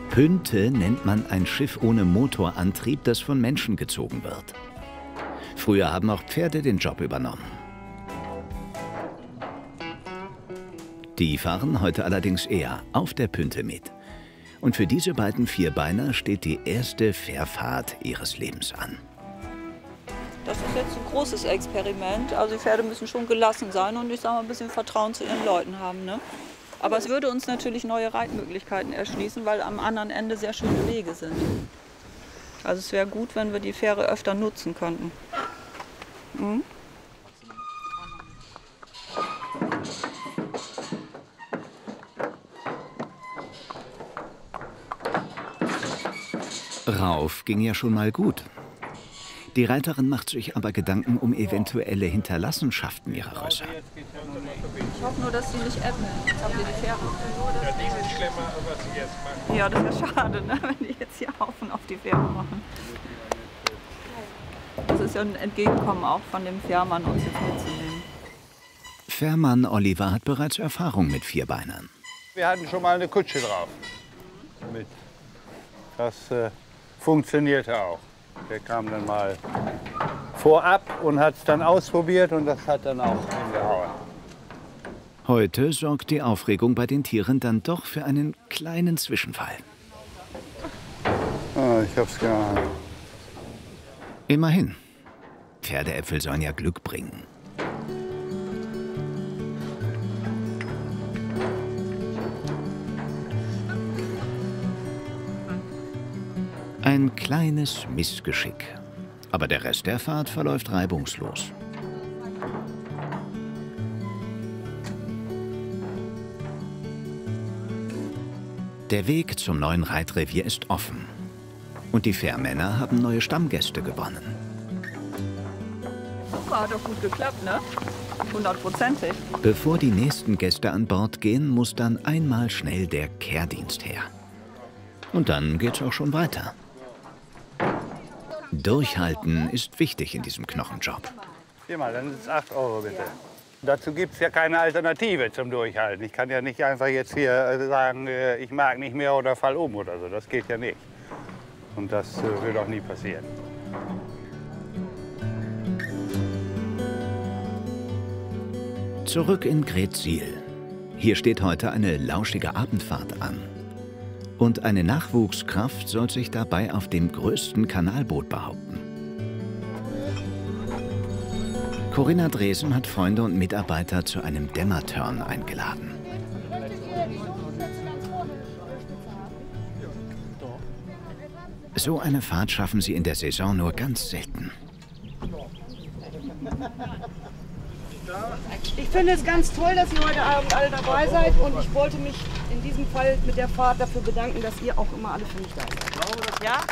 Pünte nennt man ein Schiff ohne Motorantrieb, das von Menschen gezogen wird. Früher haben auch Pferde den Job übernommen. Die fahren heute allerdings eher auf der Pünte mit. Und für diese beiden Vierbeiner steht die erste Fährfahrt ihres Lebens an. Das ist jetzt ein großes Experiment. Also die Pferde müssen schon gelassen sein und ich sage mal ein bisschen Vertrauen zu ihren Leuten haben. Ne? Aber es würde uns natürlich neue Reitmöglichkeiten erschließen, weil am anderen Ende sehr schöne Wege sind. Also es wäre gut, wenn wir die Fähre öfter nutzen könnten. Mhm. Rauf ging ja schon mal gut. Die Reiterin macht sich aber Gedanken um eventuelle Hinterlassenschaften ihrer Rösser. Ich hoffe nur, dass sie nicht ebben. Jetzt haben wir die Fähre. Ja, die sind schlimmer, was sie jetzt machen. Ja, das wäre schade, ne? Wenn die jetzt hier Haufen auf die Fähre machen. Das ist ja ein Entgegenkommen auch von dem Fährmann, uns jetzt mitzunehmen. Fährmann Oliver hat bereits Erfahrung mit Vierbeinern. Wir hatten schon mal eine Kutsche drauf. Das funktionierte auch. Der kam dann mal vorab und hat es dann ausprobiert und das hat dann auch hingehauen. Heute sorgt die Aufregung bei den Tieren dann doch für einen kleinen Zwischenfall. Ah, ich hab's geahnt. Immerhin. Pferdeäpfel sollen ja Glück bringen. Ein kleines Missgeschick. Aber der Rest der Fahrt verläuft reibungslos. Der Weg zum neuen Reitrevier ist offen. Und die Fährmänner haben neue Stammgäste gewonnen. Super, hat doch gut geklappt, ne? 100%ig. Bevor die nächsten Gäste an Bord gehen, muss dann einmal schnell der Kehrdienst her. Und dann geht's auch schon weiter. Durchhalten ist wichtig in diesem Knochenjob. Hier mal, dann ist es 8 € bitte. Dazu gibt es ja keine Alternative zum Durchhalten. Ich kann ja nicht einfach jetzt hier sagen, ich mag nicht mehr oder fall um oder so. Das geht ja nicht. Und das wird auch nie passieren. Zurück in Greetsiel. Hier steht heute eine lauschige Abendfahrt an. Und eine Nachwuchskraft soll sich dabei auf dem größten Kanalboot behaupten. Corinna Dresen hat Freunde und Mitarbeiter zu einem Dämmerturn eingeladen. So eine Fahrt schaffen sie in der Saison nur ganz selten. Ich finde es ganz toll, dass ihr heute Abend alle dabei seid und ich wollte mich in diesem Fall mit der Fahrt dafür bedanken, dass ihr auch immer alle für mich da seid. Ja?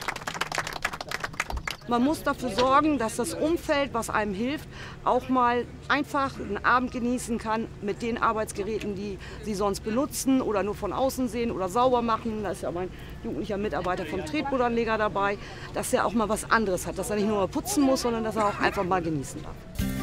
Man muss dafür sorgen, dass das Umfeld, was einem hilft, auch mal einfach einen Abend genießen kann mit den Arbeitsgeräten, die sie sonst benutzen oder nur von außen sehen oder sauber machen. Da ist ja mein jugendlicher Mitarbeiter vom Tretbootanleger dabei, dass er auch mal was anderes hat, dass er nicht nur mal putzen muss, sondern dass er auch einfach mal genießen darf.